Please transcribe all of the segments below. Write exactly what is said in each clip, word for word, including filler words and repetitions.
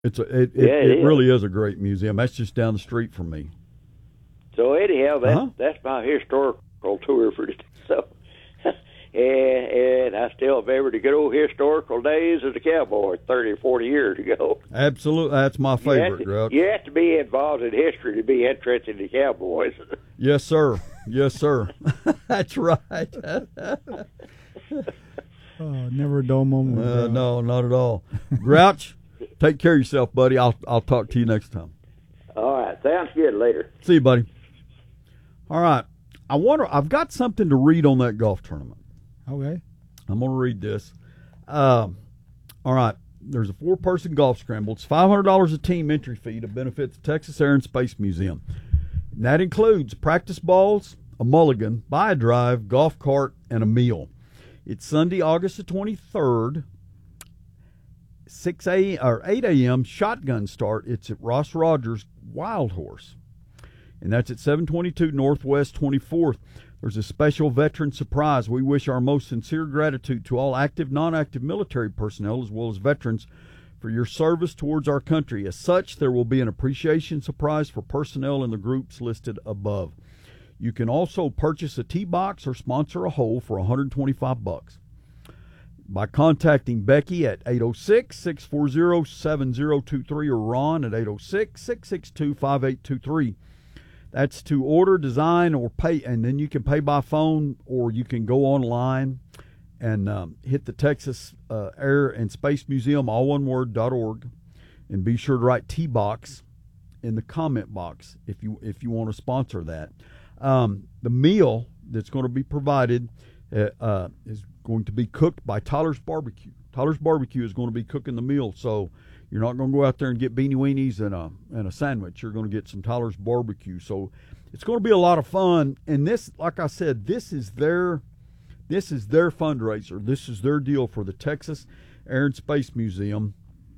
It's a, it, Yeah, it, it it really is a great museum. That's just down the street from me. So anyhow, that Uh-huh. that's my historical tour for today. So, and, and I still remember the good old historical days of the cowboy thirty, forty years ago. Absolutely, that's my favorite, you have, to, Grouch. you have to be involved in history to be interested in the Cowboys. Yes, sir. Yes, sir. That's right. Oh, never a dull moment. with Uh, Grouch. no, not at all. Grouch, take care of yourself, buddy. I'll I'll talk to you next time. All right, sounds good. Later. See you, buddy. All right. I wonder. I've got something to read on that golf tournament. Okay. I'm going to read this. Um, all right. There's a four-person golf scramble. It's five hundred dollars a team entry fee to benefit the Texas Air and Space Museum. And that includes practice balls, a mulligan, buy a drive, golf cart, and a meal. It's Sunday, August the twenty-third, six a or eight a.m. shotgun start. It's at Ross Rogers Wild Horse, and that's at seven twenty-two Northwest twenty-fourth. There's a special veteran surprise. We wish our most sincere gratitude to all active, non-active military personnel as well as veterans for your service towards our country. As such, there will be an appreciation surprise for personnel in the groups listed above. You can also purchase a tee box or sponsor a hole for one hundred twenty-five bucks by contacting Becky at eight oh six, six four zero, seven zero two three or Ron at eight oh six, six six two, five eight two three. That's to order, design, or pay, and then you can pay by phone or you can go online and um, hit the Texas uh, Air and Space Museum, all one word, dot org, and be sure to write T-Box in the comment box if you if you want to sponsor that. Um, the meal that's going to be provided uh, uh, is going to be cooked by Tyler's Barbecue. Tyler's Barbecue is going to be cooking the meal, so you're not going to go out there and get beanie weenies and a and a sandwich. You're going to get some Tyler's Barbecue. So it's going to be a lot of fun. And this, like I said, this is their this is their fundraiser. This is their deal for the Texas Air and Space Museum,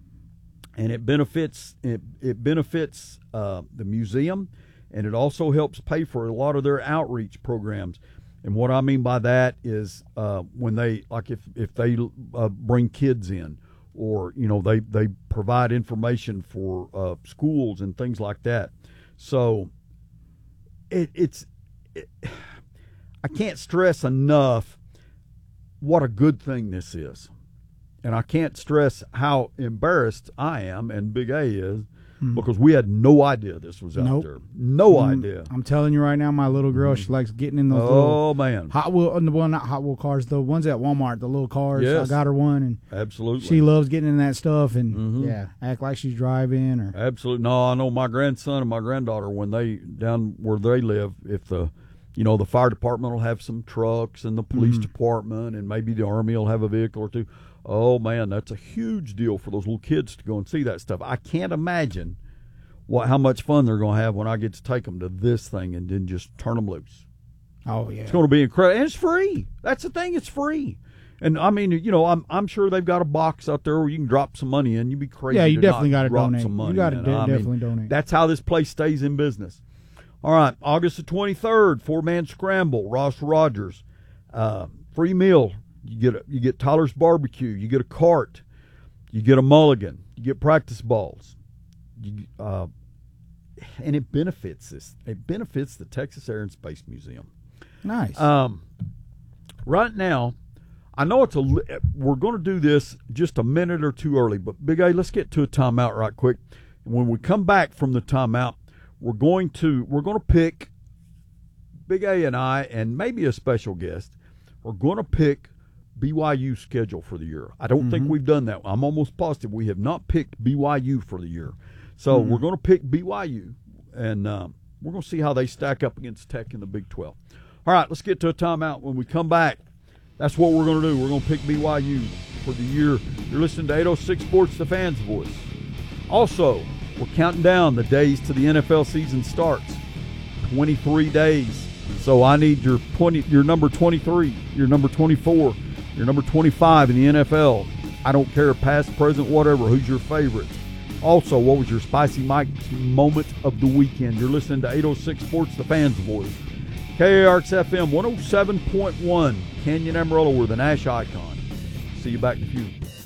and it benefits it it benefits uh, the museum, and it also helps pay for a lot of their outreach programs. And what I mean by that is uh, when they like if if they uh, bring kids in. Or, you know, they, they provide information for uh, schools and things like that. So it, it's, it, I can't stress enough what a good thing this is. And I can't stress how embarrassed I am and Big A is mm. because we had no idea this was out nope. there. No mm, idea. I'm telling you right now, my little girl, mm. she likes getting in those oh, little man. Hot Wheel, well, not Hot Wheel cars, the ones at Walmart, the little cars. Yes. I got her one, and absolutely, she loves getting in that stuff and mm-hmm. yeah, act like she's driving or absolutely. No, I know my grandson and my granddaughter when they down where they live, if the you know the fire department will have some trucks and the police mm-hmm. department and maybe the Army will have a vehicle or two. Oh man, that's a huge deal for those little kids to go and see that stuff. I can't imagine what how much fun they're going to have when I get to take them to this thing and then just turn them loose. Oh yeah, it's going to be incredible, and it's free. That's the thing; it's free. And I mean, you know, I'm I'm sure they've got a box out there where you can drop some money in. You'd be crazy. Yeah, you to definitely got to drop donate. Some money you got to in. de- I mean, definitely donate. That's how this place stays in business. All right, August the twenty-third, four man scramble, Ross Rogers, uh, free meal. You get a, you get Tyler's Barbecue. You get a cart. You get a mulligan. You get practice balls. You, uh, and it benefits this. It benefits the Texas Air and Space Museum. Nice. Um, right now, I know it's a. We're going to do this just a minute or two early, but Big A, let's get to a timeout right quick. And when we come back from the timeout, we're going to we're going to pick Big A and I, and maybe a special guest. We're going to pick B Y U's schedule for the year. I don't mm-hmm. think we've done that. I'm almost positive we have not picked B Y U for the year. So mm-hmm. we're going to pick B Y U, and um, we're going to see how they stack up against Tech in the Big twelve. All right, let's get to a timeout. When we come back, that's what we're going to do. We're going to pick B Y U for the year. You're listening to eight oh six Sports, the Fans' Voice. Also, we're counting down the days to the N F L season starts. twenty-three days. So I need your twenty, your number twenty-three, your number twenty-four, your number twenty-five in the N F L. I don't care, past, present, whatever. Who's your favorite? Also, what was your Spicy Mike's moment of the weekend? You're listening to eight oh six Sports, the Fans' Voice. K A R X F M one oh seven point one, Canyon Amarillo, we're the Nash Icon. See you back in a few.